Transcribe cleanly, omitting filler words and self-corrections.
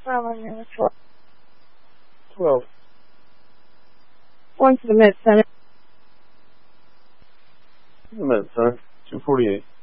12. Going to the Med Center. The Med Center, 248.